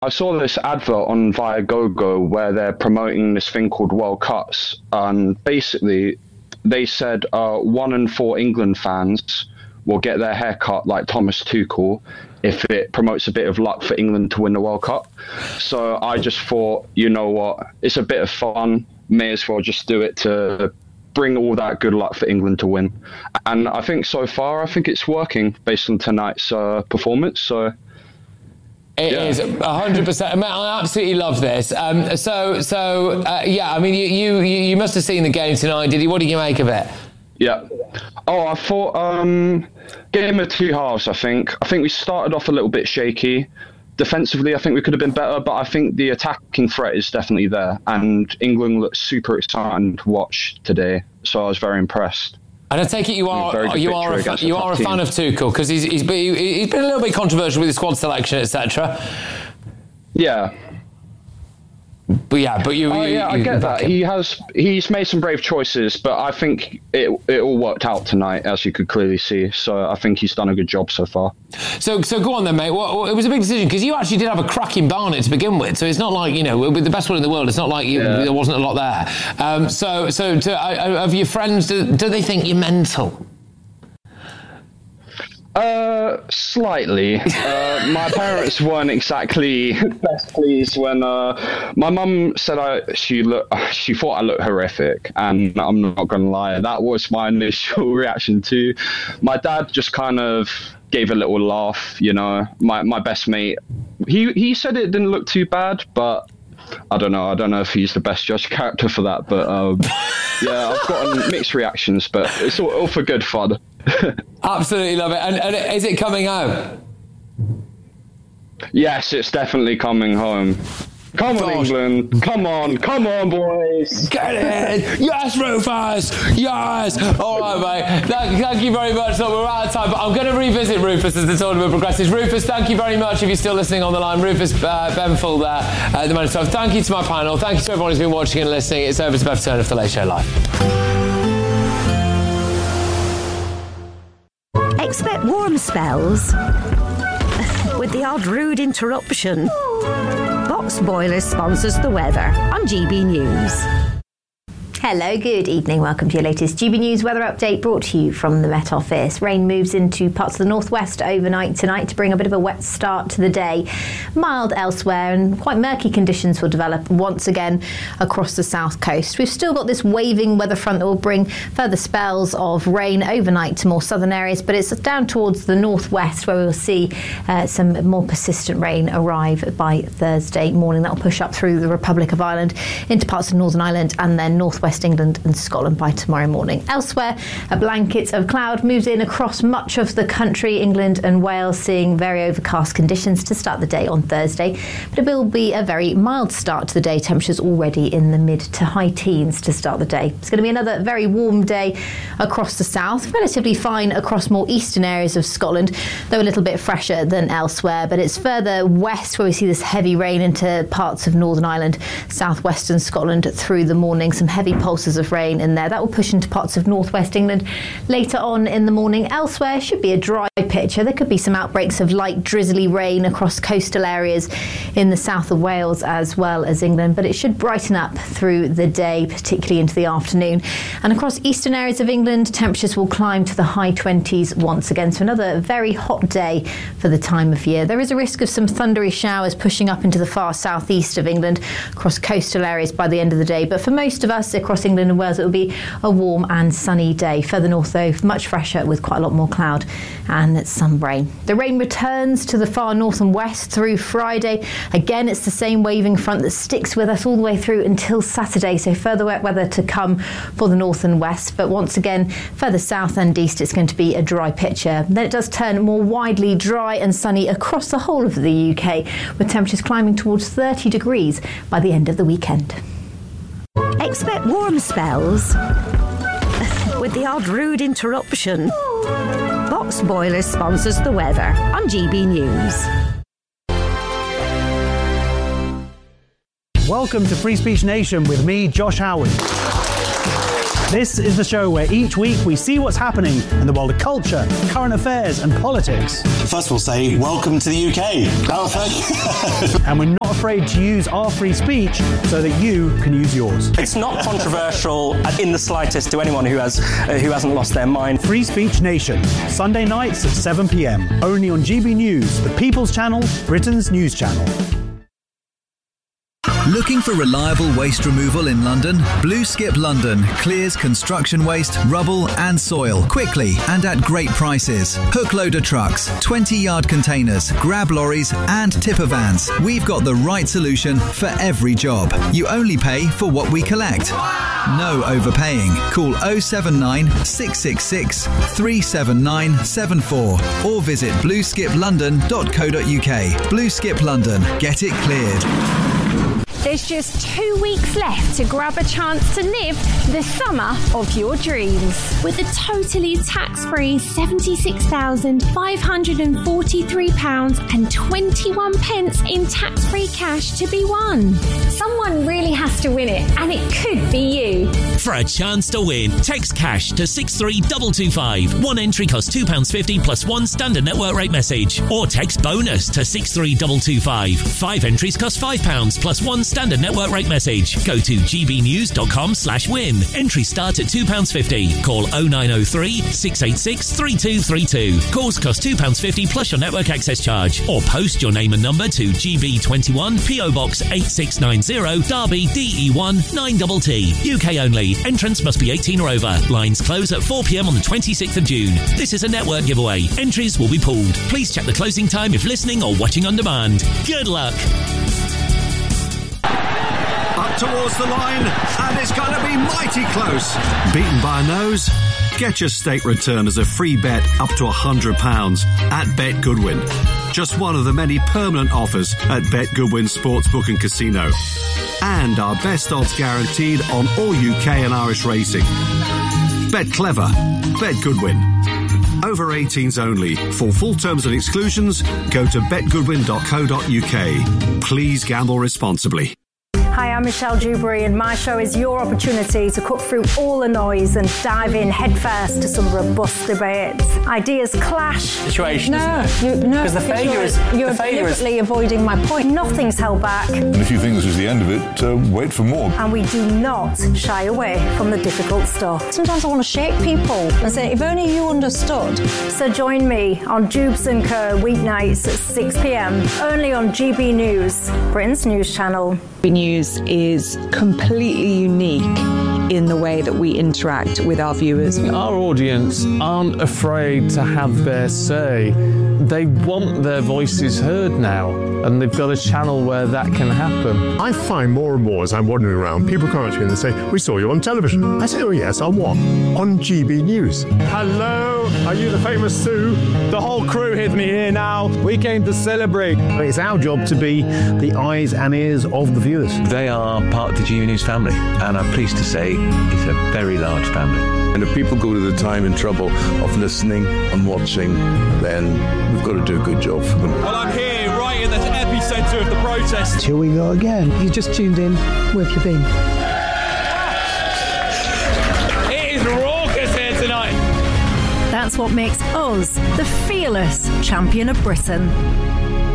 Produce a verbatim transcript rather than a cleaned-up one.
I saw this advert on Viagogo where they're promoting this thing called World Cuts, and basically they said uh, one in four England fans will get their hair cut like Thomas Tuchel if it promotes a bit of luck for England to win the World Cup. So I just thought, you know what, it's a bit of fun, may as well just do it to bring all that good luck for England to win. And I think so far, I think it's working based on tonight's uh, performance. So It yeah. is one hundred percent. I, mean, I absolutely love this. Um, so, so uh, yeah, I mean, you, you you must have seen the game tonight, did you? What do you make of it? Yeah. Oh, I thought um, game of two halves, I think. I think we started off a little bit shaky. Defensively, I think we could have been better, but I think the attacking threat is definitely there. And England looked super exciting to watch today, so I was very impressed. And I take it you are you are a, you are a fan of Tuchel, because he's he's been, he's been a little bit controversial with his squad selection, et cetera. Yeah. But yeah, but you. Oh you, yeah, you, I get that. He has he's made some brave choices, but I think it it all worked out tonight, as you could clearly see. So I think he's done a good job so far. So so go on then, mate. Well, it was a big decision because you actually did have a cracking Barnet to begin with. So it's not like, you know, with the best one in the world, it's not like you, yeah. there wasn't a lot there. Um, so so to, uh, of your friends, do, do they think you're mental? Uh, slightly. Uh, my parents weren't exactly best pleased when uh, my mum said I she look she thought I looked horrific, and I'm not gonna lie, that was my initial reaction too. My dad just kind of gave a little laugh, you know. My my best mate, he he said it didn't look too bad, but I don't know. I don't know if he's the best judge character for that, but um, yeah, I've gotten mixed reactions, but it's all, all for good fun. Absolutely love it. And, and is it coming home? Yes, it's definitely coming home. Come on, Gosh. England. Come on. Come on, boys. Get it. Yes, Rufus. Yes. All right, mate. Thank, thank you very much. So we're out of time, but I'm going to revisit Rufus as the tournament progresses. Rufus, thank you very much if you're still listening on the line. Rufus uh, Benfull there at the moment. So thank you to my panel. Thank you to everyone who's been watching and listening. It's over to Bev Turner for The Late Show Live. Expect warm spells with the odd rude interruption. Box Boilers sponsors the weather on G B News. Hello, good evening. Welcome to your latest G B News weather update brought to you from the Met Office. Rain moves into parts of the northwest overnight tonight to bring a bit of a wet start to the day. Mild elsewhere, and quite murky conditions will develop once again across the south coast. We've still got this waving weather front that will bring further spells of rain overnight to more southern areas, but it's down towards the northwest where we'll see uh, some more persistent rain arrive by Thursday morning. That will push up through the Republic of Ireland into parts of Northern Ireland and then northwest West England and Scotland by tomorrow morning. Elsewhere, a blanket of cloud moves in across much of the country, England and Wales seeing very overcast conditions to start the day on Thursday. But it will be a very mild start to the day. Temperatures already in the mid to high teens to start the day. It's going to be another very warm day across the south, relatively fine across more eastern areas of Scotland, though a little bit fresher than elsewhere. But it's further west where we see this heavy rain into parts of Northern Ireland, southwestern Scotland through the morning. Some heavy pulses of rain in there. That will push into parts of northwest England later on in the morning. Elsewhere should be a dry picture. There could be some outbreaks of light drizzly rain across coastal areas in the south of Wales as well as England, but it should brighten up through the day, particularly into the afternoon. And across eastern areas of England, temperatures will climb to the high twenties once again. So another very hot day for the time of year. There is a risk of some thundery showers pushing up into the far southeast of England across coastal areas by the end of the day, but for most of us across England and Wales, it will be a warm and sunny day. Further north, though, much fresher with quite a lot more cloud and some rain. The rain returns to the far north and west through Friday. Again, it's the same waving front that sticks with us all the way through until Saturday, so further wet weather to come for the north and west. But once again, further south and east, it's going to be a dry picture. Then it does turn more widely dry and sunny across the whole of the U K, with temperatures climbing towards thirty degrees by the end of the weekend. Expect warm spells with the odd rude interruption. Box Boilers sponsors the weather on G B News. Welcome to Free Speech Nation with me, Josh Howard. This is the show where each week we see what's happening in the world of culture, current affairs and politics. First we'll say, welcome to the U K. Oh, thank you. And we're not afraid to use our free speech so that you can use yours. It's not controversial in the slightest to anyone who has uh, who hasn't lost their mind. Free Speech Nation, Sunday nights at seven p.m. only on G B News, the People's Channel, Britain's news channel. Looking for reliable waste removal in London? Blue Skip London clears construction waste, rubble and soil quickly and at great prices. Hook loader trucks, twenty yard containers, grab lorries and tipper vans. We've got the right solution for every job. You only pay for what we collect. No overpaying. Call oh seven nine, six six six, three seven nine seven four or visit blue skip london dot co dot uk. Blue Skip London. Get it cleared. There's just two weeks left to grab a chance to live the summer of your dreams. With a totally tax-free seventy-six thousand five hundred forty-three pounds and twenty-one pence in tax-free cash to be won. Someone really has to win it, and it could be you. For a chance to win, text cash to six three two two five. One entry costs two pounds fifty plus one standard network rate message. Or text bonus to six three two two five. Five entries cost five pounds plus one standard network rate message. Go to gbnews.com slash win. Entries start at two pounds fifty. Call oh nine oh three, six eight six, three two three two. Calls cost two pounds fifty plus your network access charge. Or post your name and number to G B twenty-one, P O Box eight six nine zero, Derby, D E one nine T T. U K only. Entrance must be eighteen or over. Lines close at four p.m. on the twenty-sixth of June. This is a network giveaway. Entries will be pulled. Please check the closing time if listening or watching on demand. Good luck. Up towards the line, and it's going to be mighty close. Beaten by a nose? Get your stake return as a free bet up to one hundred pounds at Bet Goodwin. Just one of the many permanent offers at Bet Goodwin Sportsbook and Casino. And our best odds guaranteed on all U K and Irish racing. Bet clever. Bet Goodwin. Over eighteens only. For full terms and exclusions, go to bet goodwin dot co dot uk. Please gamble responsibly. Hi, I'm Michelle Dewberry, and my show is your opportunity to cut through all the noise and dive in headfirst to some robust debates. Ideas clash. Situation. No, you, no, because the failure you're, is you're the failure deliberately is... avoiding my point. Nothing's held back. And if you think this is the end of it, uh, wait for more. And we do not shy away from the difficult stuff. Sometimes I want to shake people and say, if only you understood. So join me on Jubes and Co weeknights at six p.m. only on G B News, Britain's news channel. G B News is completely unique in the way that we interact with our viewers. Our audience aren't afraid to have their say. They want their voices heard now, and they've got a channel where that can happen. I find more and more as I'm wandering around, people come up to me and they say, we saw you on television. I say, oh yes, on what? On G B News. Hello, are you the famous Sue? The whole crew with me here now. We came to celebrate. It's our job to be the eyes and ears of the viewers. They are part of the G B News family, and I'm pleased to say it's a very large family. And if people go to the time and trouble of listening and watching, then we've got to do a good job for them. Well, I'm here right in the epicentre of the protest. Here we go again. You just tuned in. Where have you been? It is raucous here tonight. That's what makes us the fearless champion of Britain.